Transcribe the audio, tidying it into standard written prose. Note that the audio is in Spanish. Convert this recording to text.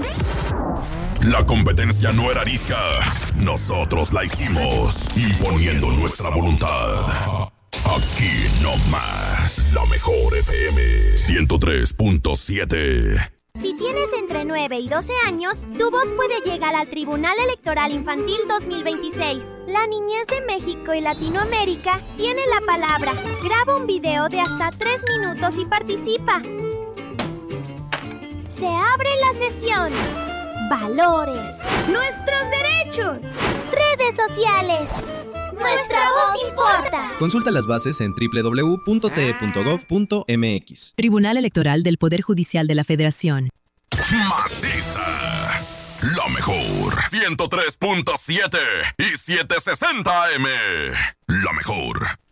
La competencia no era arisca, nosotros la hicimos, imponiendo nuestra voluntad. Aquí nomás, la mejor FM 103.7. Si tienes entre 9 y 12 años, tu voz puede llegar al Tribunal Electoral Infantil 2026. La niñez de México y Latinoamérica tiene la palabra. Graba un video de hasta 3 minutos y participa. Se abre la sesión. Valores. Nuestros derechos. Redes sociales. Nuestra voz importa. Consulta las bases en www.te.gov.mx. Tribunal Electoral del Poder Judicial de la Federación. Maciza. La mejor. 103.7 y 760 AM. La mejor.